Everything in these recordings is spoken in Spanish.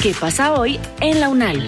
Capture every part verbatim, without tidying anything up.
¿Qué pasa hoy en la UNAL?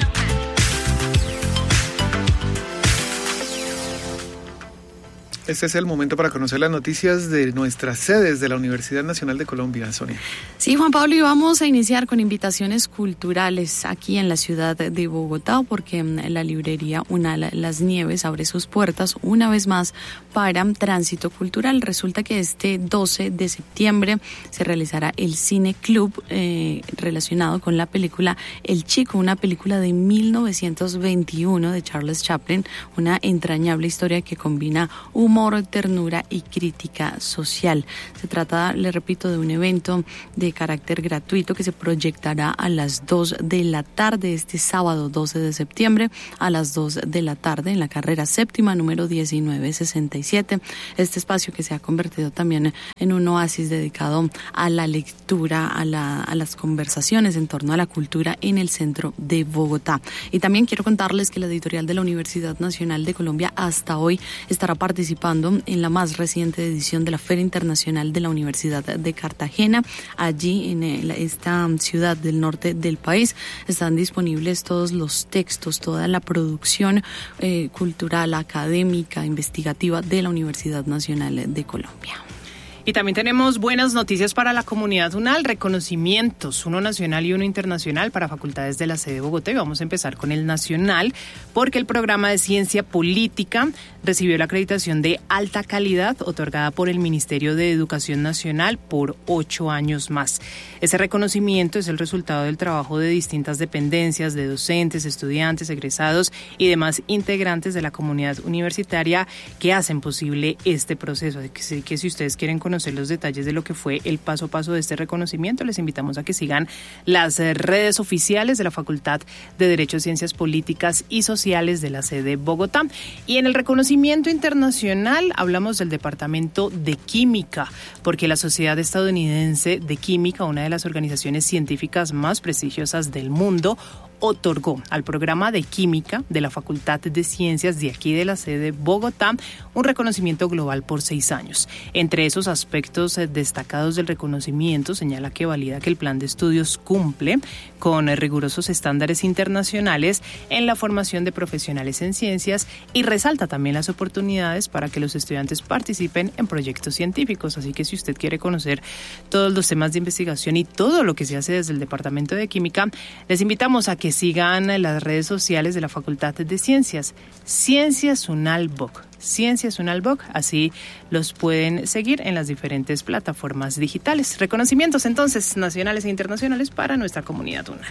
Este es el momento para conocer las noticias de nuestras sedes de la Universidad Nacional de Colombia, Sonia. Sí, Juan Pablo, y vamos a iniciar con invitaciones culturales aquí en la ciudad de Bogotá, porque la librería UNAL Las Nieves abre sus puertas una vez más para tránsito cultural. Resulta que este doce de septiembre se realizará el Cine Club eh, relacionado con la película El Chico, una película de mil novecientos veintiuno de Charles Chaplin, una entrañable historia que combina humor, ternura y crítica social. Se trata, le repito, de un evento de carácter gratuito que se proyectará a las dos de la tarde este sábado doce de septiembre a las dos de la tarde en la carrera séptima número diecinueve sesenta y siete. Este espacio que se ha convertido también en un oasis dedicado a la lectura, a, la, a las conversaciones en torno a la cultura en el centro de Bogotá. Y también quiero contarles que la editorial de la Universidad Nacional de Colombia hasta hoy estará participando en la más reciente edición de la Feria Internacional de la Universidad de Cartagena. Allí en esta ciudad del norte del país están disponibles todos los textos, toda la producción eh, cultural, académica, investigativa de la Universidad Nacional de Colombia. Y también tenemos buenas noticias para la comunidad UNAL, reconocimientos, uno nacional y uno internacional para facultades de la sede de Bogotá. Y vamos a empezar con el nacional, porque el programa de Ciencia Política recibió la acreditación de alta calidad otorgada por el Ministerio de Educación Nacional por ocho años más. Ese reconocimiento es el resultado del trabajo de distintas dependencias, de docentes, estudiantes, egresados y demás integrantes de la comunidad universitaria que hacen posible este proceso. Así que si ustedes quieren conocer conocer los detalles de lo que fue el paso a paso de este reconocimiento, les invitamos a que sigan las redes oficiales de la Facultad de Derecho, Ciencias Políticas y Sociales de la sede Bogotá. Y en el reconocimiento internacional hablamos del Departamento de Química, porque la Sociedad Estadounidense de Química, una de las organizaciones científicas más prestigiosas del mundo, otorgó al programa de Química de la Facultad de Ciencias de aquí de la sede Bogotá un reconocimiento global por seis años. Entre esos aspectos destacados del reconocimiento señala que valida que el plan de estudios cumple con rigurosos estándares internacionales en la formación de profesionales en ciencias y resalta también las oportunidades para que los estudiantes participen en proyectos científicos. Así que si usted quiere conocer todos los temas de investigación y todo lo que se hace desde el Departamento de Química, les invitamos a que que sigan las redes sociales de la Facultad de Ciencias, Ciencias UNALBOC, Ciencias UNALBOC, así los pueden seguir en las diferentes plataformas digitales. Reconocimientos entonces nacionales e internacionales para nuestra comunidad UNAL.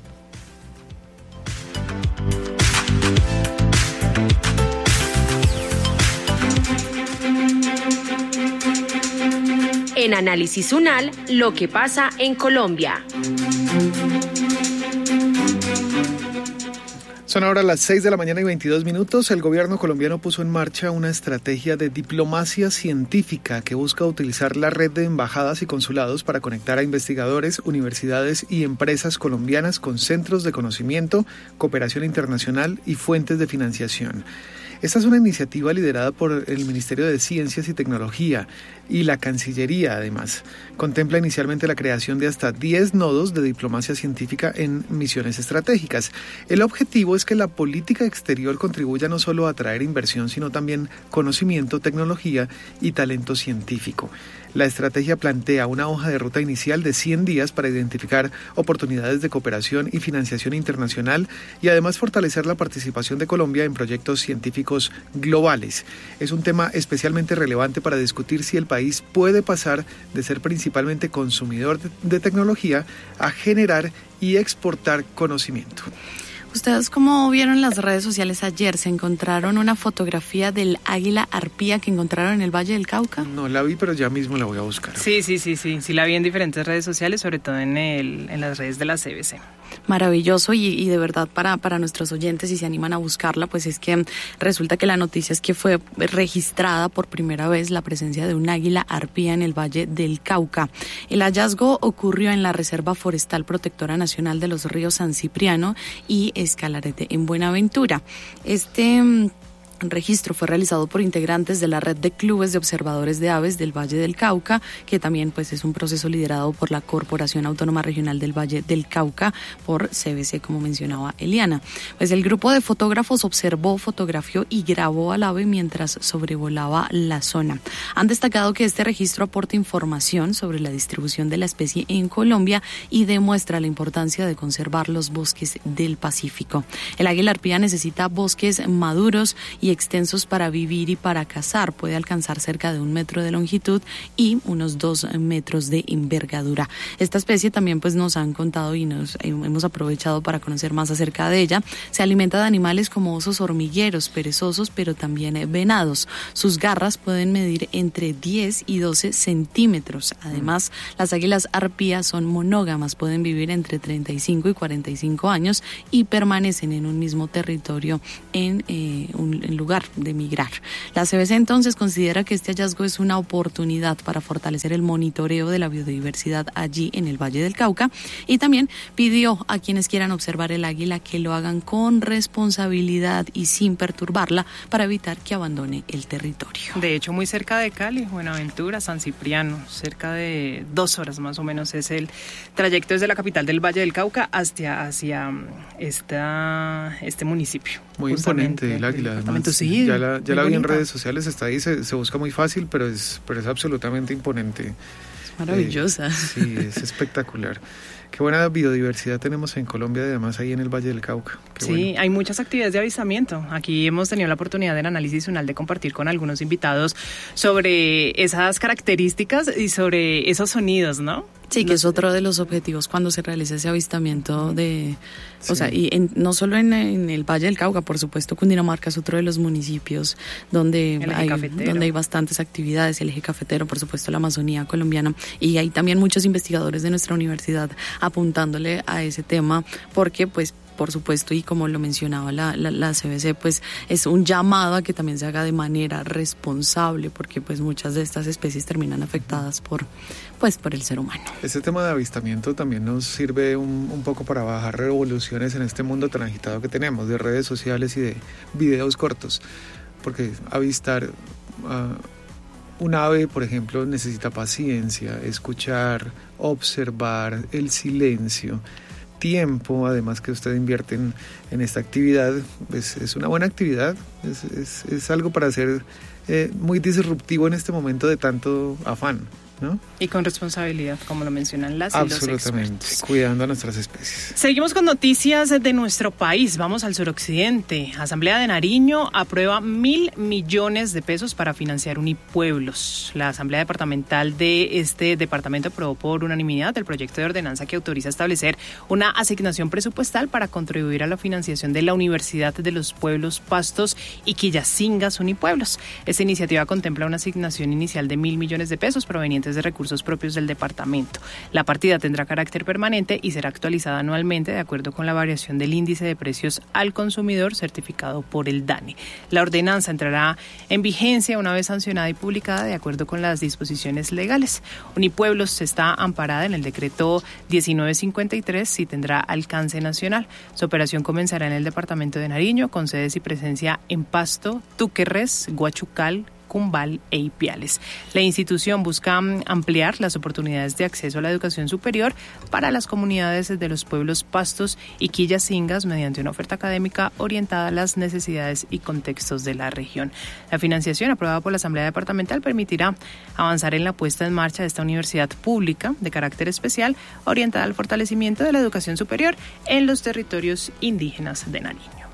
En Análisis UNAL, lo que pasa en Colombia. Son ahora las seis de la mañana y veintidós minutos. El gobierno colombiano puso en marcha una estrategia de diplomacia científica que busca utilizar la red de embajadas y consulados para conectar a investigadores, universidades y empresas colombianas con centros de conocimiento, cooperación internacional y fuentes de financiación. Esta es una iniciativa liderada por el Ministerio de Ciencias y Tecnología y la Cancillería, además. Contempla inicialmente la creación de hasta diez nodos de diplomacia científica en misiones estratégicas. El objetivo es que la política exterior contribuya no solo a atraer inversión, sino también conocimiento, tecnología y talento científico. La estrategia plantea una hoja de ruta inicial de cien días para identificar oportunidades de cooperación y financiación internacional y además fortalecer la participación de Colombia en proyectos científicos globales. Es un tema especialmente relevante para discutir si el país puede pasar de ser principalmente consumidor de, de tecnología a generar y exportar conocimiento. ¿Ustedes cómo vieron las redes sociales ayer? ¿Se encontraron una fotografía del águila arpía que encontraron en el Valle del Cauca? No la vi, pero ya mismo la voy a buscar. Sí, sí, sí, sí, sí la vi en diferentes redes sociales, sobre todo en, el, en las redes de la C B C. Maravilloso y, y de verdad para, para nuestros oyentes, si se animan a buscarla, pues es que resulta que la noticia es que fue registrada por primera vez la presencia de un águila arpía en el Valle del Cauca. El hallazgo ocurrió en la Reserva Forestal Protectora Nacional de los Ríos San Cipriano y Escalarete en Buenaventura. Este Un registro fue realizado por integrantes de la red de clubes de observadores de aves del Valle del Cauca, que también pues es un proceso liderado por la Corporación Autónoma Regional del Valle del Cauca, por C B C, como mencionaba Eliana. Pues el grupo de fotógrafos observó, fotografió y grabó al ave mientras sobrevolaba la zona. Han destacado que este registro aporta información sobre la distribución de la especie en Colombia y demuestra la importancia de conservar los bosques del Pacífico. El águila arpía necesita bosques maduros y extensos para vivir y para cazar. Puede alcanzar cerca de un metro de longitud y unos dos metros de envergadura. Esta especie también pues nos han contado y nos hemos aprovechado para conocer más acerca de ella. Se alimenta de animales como osos hormigueros, perezosos, pero también venados. Sus garras pueden medir entre diez y doce centímetros. Además, las águilas arpías son monógamas, pueden vivir entre treinta y cinco y cuarenta y cinco años y permanecen en un mismo territorio en eh, un en lugar de migrar. La C B C entonces considera que este hallazgo es una oportunidad para fortalecer el monitoreo de la biodiversidad allí en el Valle del Cauca y también pidió a quienes quieran observar el águila que lo hagan con responsabilidad y sin perturbarla para evitar que abandone el territorio. De hecho, muy cerca de Cali, Buenaventura, San Cipriano, cerca de dos horas más o menos es el trayecto desde la capital del Valle del Cauca hacia, hacia esta, este municipio. Muy imponente el águila, además. Sí, ya la, ya la vi en redes sociales, está ahí, se, se busca muy fácil, pero es, pero es absolutamente imponente. Es maravillosa. Eh, sí, es espectacular. Qué buena biodiversidad tenemos en Colombia, además ahí en el Valle del Cauca. Qué sí, bueno. Hay muchas actividades de avistamiento. Aquí hemos tenido la oportunidad en Análisis Unal de compartir con algunos invitados sobre esas características y sobre esos sonidos, ¿no? Sí, que es otro de los objetivos cuando se realiza ese avistamiento de, sí. O sea, y en, no solo en, en el Valle del Cauca, por supuesto, Cundinamarca es otro de los municipios donde hay, donde hay bastantes actividades, el eje cafetero, por supuesto, la Amazonía colombiana, y hay también muchos investigadores de nuestra universidad apuntándole a ese tema, porque pues por supuesto, y como lo mencionaba la, la, la C B C, pues es un llamado a que también se haga de manera responsable, porque pues muchas de estas especies terminan afectadas por, pues, por el ser humano. Este tema de avistamiento también nos sirve un, un poco para bajar revoluciones en este mundo tan agitado que tenemos, de redes sociales y de videos cortos, porque avistar uh, un ave, por ejemplo, necesita paciencia, escuchar, observar, el silencio, tiempo, además que usted invierte en, en esta actividad, pues es una buena actividad, es, es, es algo para hacer eh, muy disruptivo en este momento de tanto afán, ¿no? Y con responsabilidad, como lo mencionan las y los expertos. Absolutamente, cuidando a nuestras especies. Seguimos con noticias de nuestro país. Vamos al suroccidente. Asamblea de Nariño aprueba mil millones de pesos para financiar Unipueblos. La Asamblea Departamental de este departamento aprobó por unanimidad el proyecto de ordenanza que autoriza establecer una asignación presupuestal para contribuir a la financiación de la Universidad de los Pueblos Pastos y Quillacingas Unipueblos. Esta iniciativa contempla una asignación inicial de mil millones de pesos provenientes de recursos propios del departamento. La partida tendrá carácter permanente y será actualizada anualmente de acuerdo con la variación del índice de precios al consumidor certificado por el DANE. La ordenanza entrará en vigencia una vez sancionada y publicada de acuerdo con las disposiciones legales. Unipueblos está amparada en el decreto diecinueve cincuenta y tres y tendrá alcance nacional. Su operación comenzará en el departamento de Nariño con sedes y presencia en Pasto, Túquerres, Guachucal, Cumbal e Ipiales. La institución busca ampliar las oportunidades de acceso a la educación superior para las comunidades de los pueblos Pastos y Quillacingas mediante una oferta académica orientada a las necesidades y contextos de la región. La financiación aprobada por la Asamblea Departamental permitirá avanzar en la puesta en marcha de esta universidad pública de carácter especial orientada al fortalecimiento de la educación superior en los territorios indígenas de Nariño.